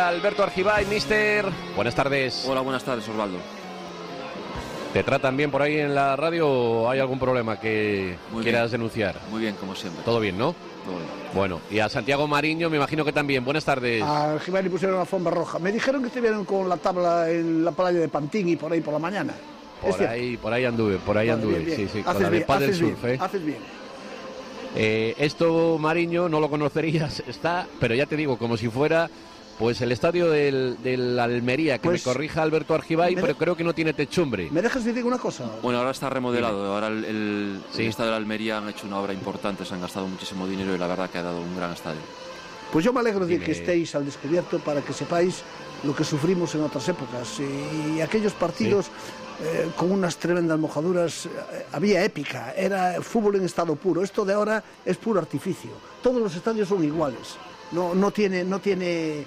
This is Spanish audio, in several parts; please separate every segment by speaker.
Speaker 1: Alberto Argibay, mister. Buenas tardes.
Speaker 2: Hola, buenas tardes, Osvaldo.
Speaker 1: ¿Te tratan bien por ahí en la radio o hay algún problema que quieras denunciar?
Speaker 2: Muy bien, como siempre.
Speaker 1: ¿Todo bien, no?
Speaker 2: Todo bien.
Speaker 1: Bueno, y a Santiago Mariño me imagino que también. Buenas tardes.
Speaker 3: A Argibay le pusieron una alfombra roja. Me dijeron que estuvieron con la tabla en la playa de Pantín y por ahí por la mañana.
Speaker 1: Por ahí anduve.
Speaker 3: Bien, bien.
Speaker 1: Sí, con la de Padel Surf.
Speaker 3: Haces bien.
Speaker 1: Esto, Mariño, no lo conocerías, está, pero ya te digo, como si fuera pues el estadio del Almería, que
Speaker 3: Pues,
Speaker 1: me corrija Alberto Argibay, pero creo que no tiene techumbre.
Speaker 3: ¿Me dejas decir una cosa?
Speaker 2: Bueno, ahora está remodelado.
Speaker 1: Dime.
Speaker 2: Ahora el estadio de la Almería han hecho una obra importante, se han gastado muchísimo dinero y la verdad que ha dado un gran estadio.
Speaker 3: Pues yo me alegro de
Speaker 1: Dime.
Speaker 3: que estéis al descubierto para que sepáis lo que sufrimos en otras épocas. Y aquellos partidos con unas tremendas mojaduras, había épica, era fútbol en estado puro. Esto de ahora es puro artificio. Todos los estadios son iguales. No tiene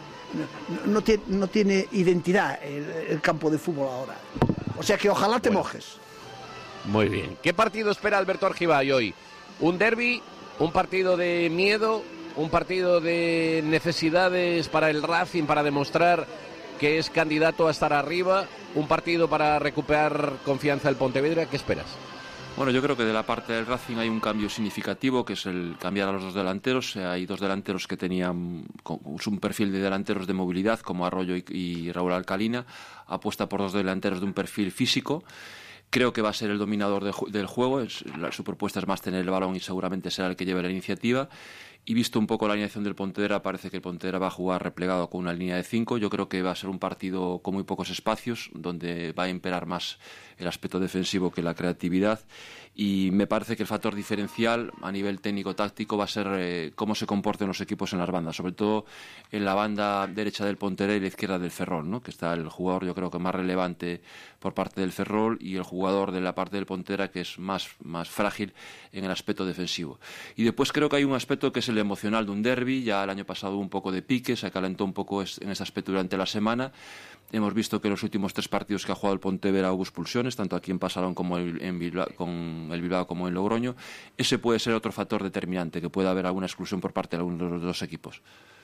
Speaker 3: identidad el campo de fútbol ahora. O sea que ojalá te mojes.
Speaker 1: Muy bien. ¿Qué partido espera Alberto Argibay hoy? ¿Un derbi? ¿Un partido de miedo? ¿Un partido de necesidades para el Racing para demostrar que es candidato a estar arriba? ¿Un partido para recuperar confianza del Pontevedra? ¿Qué esperas?
Speaker 2: Bueno, yo creo que de la parte del Racing hay un cambio significativo, que es el cambiar a los dos delanteros. Hay dos delanteros que tenían un perfil de delanteros de movilidad, como Arroyo y Raúl Alcalina. Apuesta por dos delanteros de un perfil físico. Creo que va a ser el dominador del juego. Su propuesta es más tener el balón y seguramente será el que lleve la iniciativa. Y visto un poco la alineación del Pontevedra, parece que el Pontevedra va a jugar replegado con una línea de 5. Yo creo que va a ser un partido con muy pocos espacios, donde va a imperar más el aspecto defensivo que la creatividad. Y me parece que el factor diferencial a nivel técnico-táctico va a ser cómo se comporten los equipos en las bandas, sobre todo en la banda derecha del Pontevedra y la izquierda del Ferrol, ¿no? Que está el jugador, yo creo que más relevante por parte del Ferrol y el jugador de la parte del Pontevedra que es más frágil en el aspecto defensivo. Y después creo que hay un aspecto que es el emocional de un derbi. Ya el año pasado hubo un poco de pique, se calentó un poco en ese aspecto durante la semana. Hemos visto que en los últimos 3 partidos que ha jugado el Pontevedra hubo expulsiones, tanto aquí en Pasarón como en Bilbao, con el Bilbao como en Logroño. Ese puede ser otro factor determinante, que pueda haber alguna exclusión por parte de algunos de los dos equipos.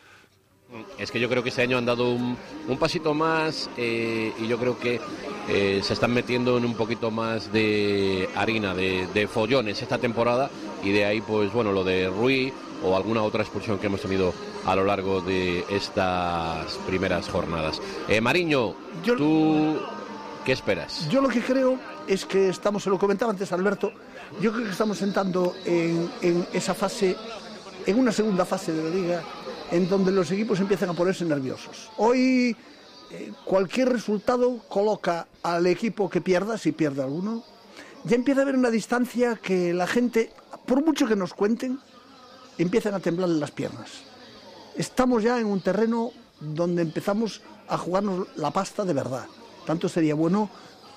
Speaker 1: Es que yo creo que este año han dado un pasito más y yo creo que se están metiendo en un poquito más de harina, de follones esta temporada, y de ahí pues bueno, lo de Ruiz o alguna otra expulsión que hemos tenido a lo largo de estas primeras jornadas. Mariño, ¿tú qué esperas?
Speaker 3: Yo lo que creo es que estamos, se lo comentaba antes Alberto, yo creo que estamos entrando en esa fase, en una segunda fase de la Liga, en donde los equipos empiezan a ponerse nerviosos. Hoy cualquier resultado coloca al equipo que pierda, si pierde alguno, ya empieza a haber una distancia que la gente, por mucho que nos cuenten, empiezan a temblarle las piernas. Estamos ya en un terreno donde empezamos a jugarnos la pasta de verdad. Tanto sería bueno,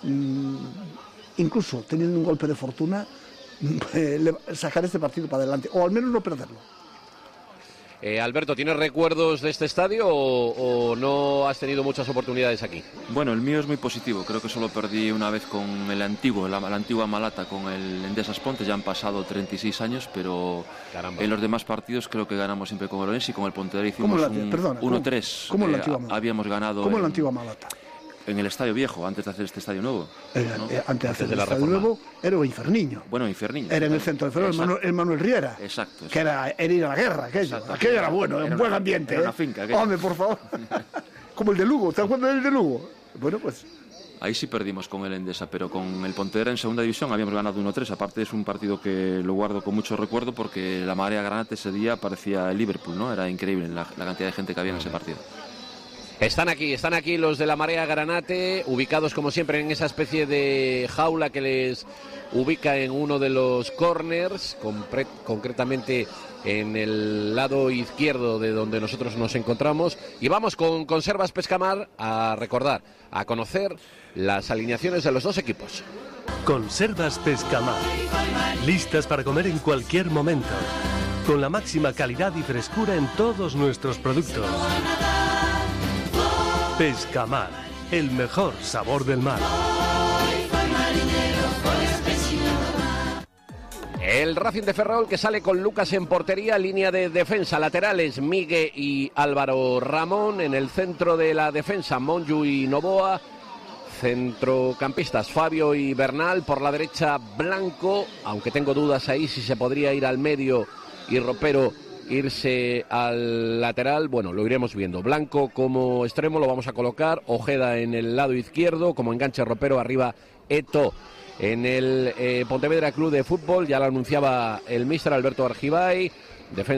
Speaker 3: incluso teniendo un golpe de fortuna, sacar este partido para adelante, o al menos no perderlo.
Speaker 1: Alberto, ¿tienes recuerdos de este estadio o no has tenido muchas oportunidades aquí?
Speaker 2: Bueno, el mío es muy positivo. Creo que solo perdí una vez con la antigua Malata, con el Endesa Ponte. Ya han pasado 36 años, pero en los demás partidos creo que ganamos siempre con el Orense y con el Pontevedra hicimos 1-3.
Speaker 3: ¿Cómo en la antigua Malata?
Speaker 2: Habíamos ganado.
Speaker 3: ¿Cómo en la antigua Malata?
Speaker 2: En el Estadio Viejo, antes de hacer este estadio nuevo.
Speaker 3: ¿No? Antes de hacer el estadio nuevo, era Inferniño.
Speaker 2: Bueno, Inferniño.
Speaker 3: Era en el centro de Ferrol, el Manuel Riera.
Speaker 2: Exacto.
Speaker 3: Que era ir a la guerra, aquello. Aquello era bueno, un buen ambiente.
Speaker 2: Era una finca. Aquello.
Speaker 3: Hombre, por favor. Como el de Lugo, ¿te acuerdas del de Lugo? Bueno, pues.
Speaker 2: Ahí sí perdimos con el Endesa, pero con el Pontevedra en segunda división habíamos ganado 1-3. Aparte es un partido que lo guardo con mucho recuerdo porque la marea granate ese día parecía el Liverpool, ¿no? Era increíble la cantidad de gente que había en ese partido.
Speaker 1: Están aquí los de la Marea Granate, ubicados como siempre en esa especie de jaula que les ubica en uno de los corners, concretamente en el lado izquierdo de donde nosotros nos encontramos. Y vamos con Conservas Pescamar a recordar, a conocer las alineaciones de los dos equipos.
Speaker 4: Conservas Pescamar, listas para comer en cualquier momento, con la máxima calidad y frescura en todos nuestros productos. Pescamar, el mejor sabor del mar.
Speaker 1: El Racing de Ferrol, que sale con Lucas en portería, línea de defensa, laterales Miguel y Álvaro Ramón, en el centro de la defensa Monju y Novoa, centrocampistas Fabio y Bernal, por la derecha Blanco, aunque tengo dudas ahí si se podría ir al medio y Ropero irse al lateral. Bueno, lo iremos viendo. Blanco como extremo lo vamos a colocar, Ojeda en el lado izquierdo, como enganche Ropero, arriba Eto'o. En el Pontevedra Club de Fútbol, ya lo anunciaba el míster Alberto Argibay, defensa